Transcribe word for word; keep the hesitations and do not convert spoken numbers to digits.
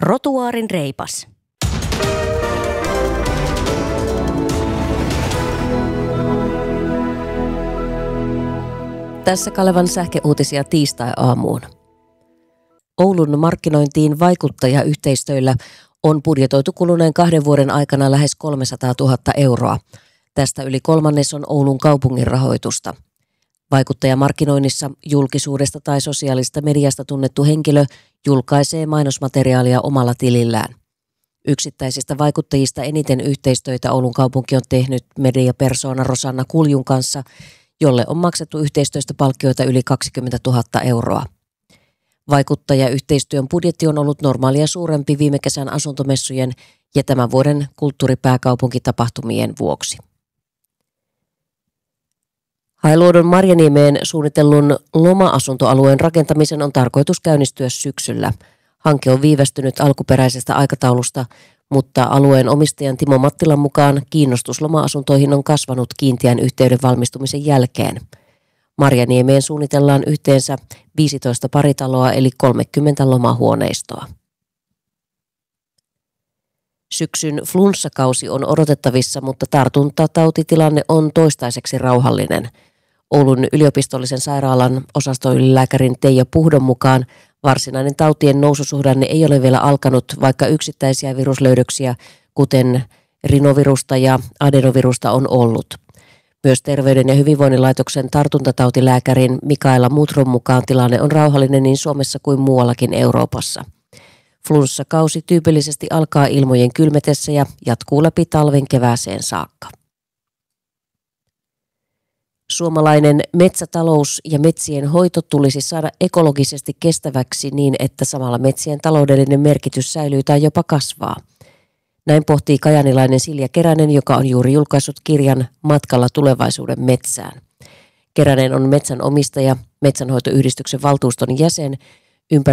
Rotuaarin reipas. Tässä Kalevan sähköuutisia tiistai-aamuun. Oulun markkinointiin vaikuttajayhteistyöllä on budjetoitu kuluneen kahden vuoden aikana lähes kolmesataatuhatta euroa. Tästä yli kolmannes on Oulun kaupungin rahoitusta. Vaikuttajamarkkinoinnissa julkisuudesta tai sosiaalista mediasta tunnettu henkilö julkaisee mainosmateriaalia omalla tilillään. Yksittäisistä vaikuttajista eniten yhteistyötä Oulun kaupunki on tehnyt mediapersoona Rosanna Kuljun kanssa, jolle on maksettu yhteistyöstä palkkioita yli kaksikymmentätuhatta euroa. Vaikuttajayhteistyön budjetti on ollut normaalia suurempi viime kesän asuntomessujen ja tämän vuoden kulttuuripääkaupunkitapahtumien vuoksi. Hailuodon Marjaniemeen suunnitellun loma-asuntoalueen rakentamisen on tarkoitus käynnistyä syksyllä. Hanke on viivästynyt alkuperäisestä aikataulusta, mutta alueen omistajan Timo Mattilan mukaan kiinnostus loma-asuntoihin on kasvanut kiinteän yhteyden valmistumisen jälkeen. Marjaniemeen suunnitellaan yhteensä viisitoista paritaloa eli kolmekymmentä lomahuoneistoa. Syksyn flunssakausi on odotettavissa, mutta tartuntatautitilanne on toistaiseksi rauhallinen. Oulun yliopistollisen sairaalan osastoylilääkärin Teija Puhdon mukaan varsinainen tautien noususuhdanne ei ole vielä alkanut, vaikka yksittäisiä viruslöydöksiä, kuten rinovirusta ja adenovirusta, on ollut. Myös Terveyden ja hyvinvoinnin laitoksen tartuntatautilääkärin Mikaela Mutron mukaan tilanne on rauhallinen niin Suomessa kuin muuallakin Euroopassa. Flunssakausi tyypillisesti alkaa ilmojen kylmetessä ja jatkuu läpi talven kevääseen saakka. Suomalainen metsätalous ja metsien hoito tulisi saada ekologisesti kestäväksi niin, että samalla metsien taloudellinen merkitys säilyy tai jopa kasvaa. Näin pohtii kajanilainen Silja Keränen, joka on juuri julkaissut kirjan Matkalla tulevaisuuden metsään. Keränen on metsänomistaja, metsänhoitoyhdistyksen valtuuston jäsen